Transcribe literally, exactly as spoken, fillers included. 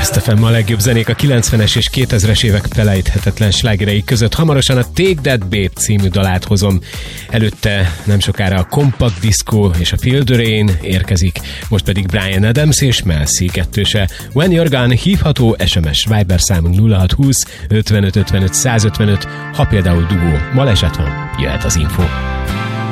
Last ef em a legjobb zenék a kilencvenes és kétezres évek felejthetetlen slágerei között. Hamarosan a Take That Babe című dalát hozom. Előtte nem sokára a Compact Disco és a Feel the Rain érkezik, most pedig Bryan Adams és Mel C kettőse. When You're Gone hívható, es em es Viber számunk nulla hat húsz ötvenöt ötvenöt százötvenöt, ha például dugó baleset van, jöhet az info.